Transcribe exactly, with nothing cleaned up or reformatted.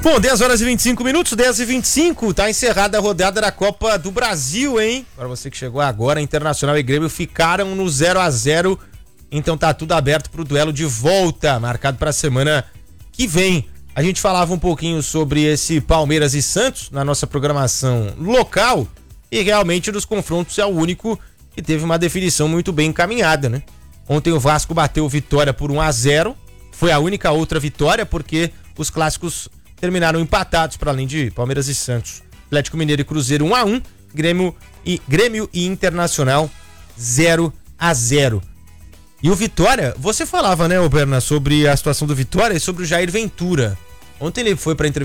Bom, dez horas e vinte e cinco minutos, dez e vinte e cinco, tá encerrada a rodada da Copa do Brasil, hein? Para você que chegou agora, Internacional e Grêmio ficaram no zero a zero, então tá tudo aberto pro duelo de volta, marcado pra semana que vem. A gente falava um pouquinho sobre esse Palmeiras e Santos na nossa programação local e realmente dos confrontos é o único que teve uma definição muito bem encaminhada, né? Ontem o Vasco bateu Vitória por um a zero, foi a única outra vitória porque os clássicos terminaram empatados, para além de Palmeiras e Santos. Atlético Mineiro e Cruzeiro um a um, Grêmio e, Grêmio e Internacional zero a zero. E o Vitória, você falava, né, Berna, sobre a situação do Vitória e sobre o Jair Ventura. Ontem ele foi para entrevista